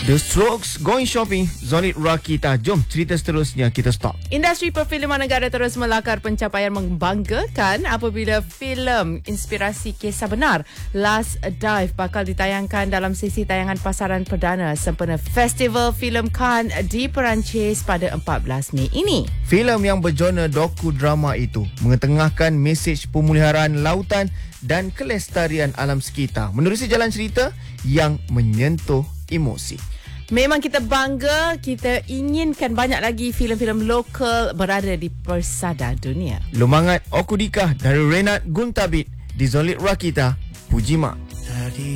The Strokes, Going Shopping, Zolid Rakita. Jom cerita seterusnya kita stop. Industri perfilman negara terus melakar pencapaian membanggakan apabila filem inspirasi kisah benar Last Dive bakal ditayangkan dalam sesi tayangan pasaran perdana sempena Festival Filem Cannes di Perancis pada 14 Mei ini. Filem yang berjana doku-drama itu mengetengahkan mesej pemuliharaan lautan dan kelestarian alam sekitar menerusi jalan cerita yang menyentuh emosi. Memang kita bangga, kita inginkan banyak lagi filem-filem lokal berada di persada dunia. Lumangat Okudika dari Renat Guntabit di Zolid Rakita, Puji Mak.